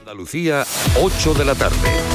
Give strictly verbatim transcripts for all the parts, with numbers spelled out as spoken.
Andalucía, ocho de la tarde.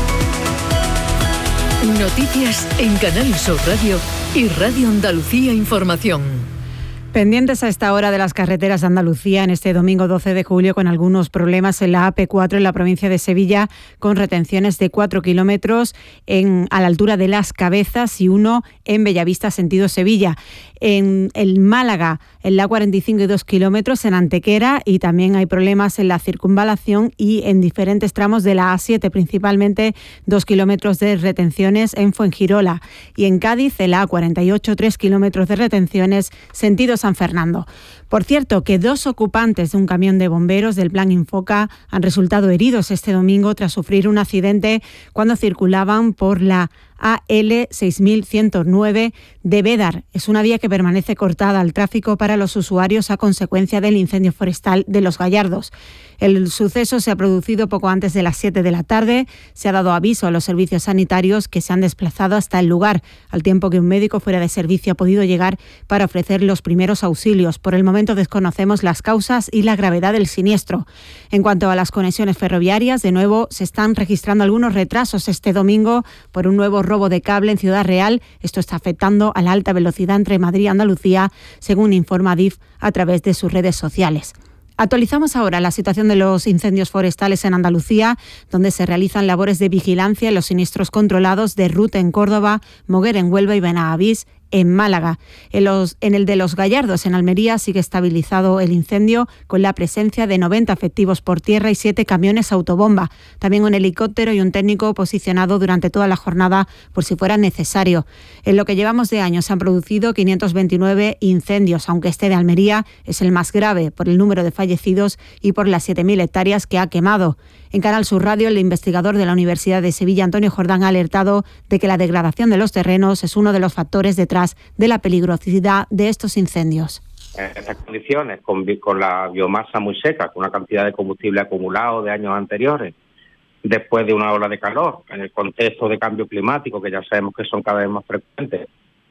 Noticias en Canal Sur Radio y Radio Andalucía Información. Pendientes a esta hora de las carreteras de Andalucía en este domingo doce de julio con algunos problemas en la A P cuatro en la provincia de Sevilla con retenciones de cuatro kilómetros en, a la altura de Las Cabezas y uno en Bellavista sentido Sevilla. En el Málaga, en la cuarenta y cinco y dos kilómetros en Antequera y también hay problemas en la circunvalación y en diferentes tramos de la A siete, principalmente dos kilómetros de retenciones en Fuengirola. Y en Cádiz, en la A cuarenta y ocho, tres kilómetros de retenciones sentido San Fernando. Por cierto, que dos ocupantes de un camión de bomberos del Plan Infoca han resultado heridos este domingo tras sufrir un accidente cuando circulaban por la A L seis mil ciento nueve de Bédar. Es una vía que permanece cortada al tráfico para los usuarios a consecuencia del incendio forestal de Los Gallardos. El suceso se ha producido poco antes de las siete de la tarde. Se ha dado aviso a los servicios sanitarios que se han desplazado hasta el lugar, al tiempo que un médico fuera de servicio ha podido llegar para ofrecer los primeros auxilios. Por el momento desconocemos las causas y la gravedad del siniestro. En cuanto a las conexiones ferroviarias, de nuevo se están registrando algunos retrasos este domingo por un nuevo robo de cable en Ciudad Real. Esto está afectando a la alta velocidad entre Madrid y Andalucía, según informa Adif a través de sus redes sociales. Actualizamos ahora la situación de los incendios forestales en Andalucía, donde se realizan labores de vigilancia en los siniestros controlados de Rute en Córdoba, Moguer en Huelva y Benavís en Málaga. En, los, en el de Los Gallardos, en Almería, sigue estabilizado el incendio con la presencia de noventa efectivos por tierra y siete camiones autobomba. También un helicóptero y un técnico posicionado durante toda la jornada por si fuera necesario. En lo que llevamos de año se han producido quinientos veintinueve incendios, aunque este de Almería es el más grave por el número de fallecidos y por las siete mil hectáreas que ha quemado. En Canal Sur Radio, el investigador de la Universidad de Sevilla, Antonio Jordán, ha alertado de que la degradación de los terrenos es uno de los factores detrás de la peligrosidad de estos incendios. En estas condiciones, con, con la biomasa muy seca, con una cantidad de combustible acumulado de años anteriores, después de una ola de calor, en el contexto de cambio climático, que ya sabemos que son cada vez más frecuentes,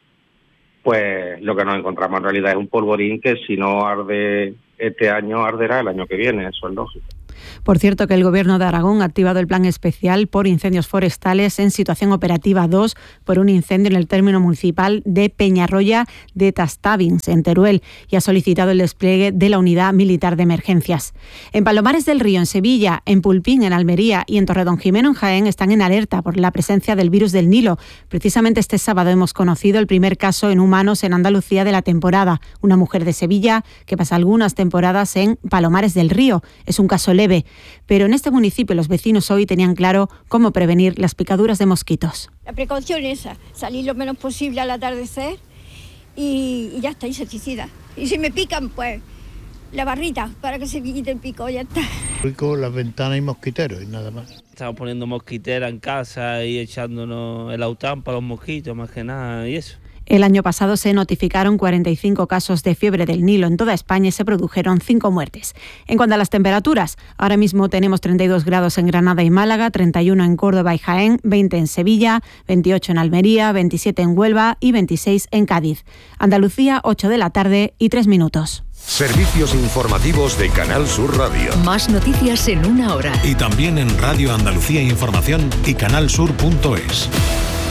pues lo que nos encontramos en realidad es un polvorín que si no arde este año, arderá el año que viene, eso es lógico. Por cierto, que el Gobierno de Aragón ha activado el plan especial por incendios forestales en situación operativa dos por un incendio en el término municipal de Peñarroya de Tastavins, en Teruel, y ha solicitado el despliegue de la Unidad Militar de Emergencias. En Palomares del Río, en Sevilla, en Pulpín, en Almería y en Torredonjimeno, en Jaén, están en alerta por la presencia del virus del Nilo. Precisamente este sábado hemos conocido el primer caso en humanos en Andalucía de la temporada. Una mujer de Sevilla que pasa algunas temporadas en Palomares del Río. Es un caso leve. Pero en este municipio los vecinos hoy tenían claro cómo prevenir las picaduras de mosquitos. La precaución es esa, salir lo menos posible al atardecer y, y ya está, insecticida. Y si me pican, pues la barrita para que se quite el pico, ya está. Con las ventanas y mosquiteros y nada más. Estamos poniendo mosquitera en casa y echándonos el aután para los mosquitos, más que nada, y eso. El año pasado se notificaron cuarenta y cinco casos de fiebre del Nilo en toda España y se produjeron cinco muertes. En cuanto a las temperaturas, ahora mismo tenemos treinta y dos grados en Granada y Málaga, treinta y uno en Córdoba y Jaén, veinte en Sevilla, veintiocho en Almería, veintisiete en Huelva y veintiséis en Cádiz. Andalucía, ocho de la tarde y tres minutos. Servicios informativos de Canal Sur Radio. Más noticias en una hora. Y también en Radio Andalucía Información y canal sur punto es.